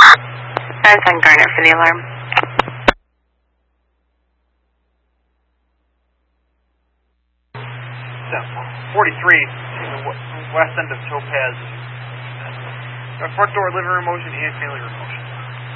I was on Garnet for the alarm. So, 43, the west end of Topaz. Front door, living room motion, and family room motion.